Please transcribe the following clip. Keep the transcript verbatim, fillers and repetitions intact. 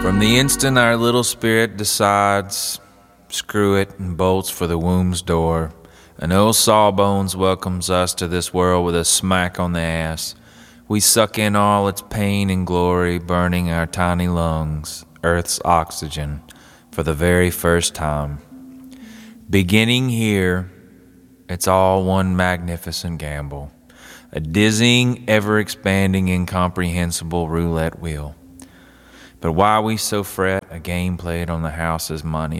From the instant our little spirit decides, screw it, and bolts for the womb's door, and old Sawbones welcomes us to this world with a smack on the ass. We suck in all its pain and glory, burning our tiny lungs, Earth's oxygen, for the very first time. Beginning here, it's all one magnificent gamble, a dizzying, ever-expanding, incomprehensible roulette wheel. But why we so fret, a game played on the house's money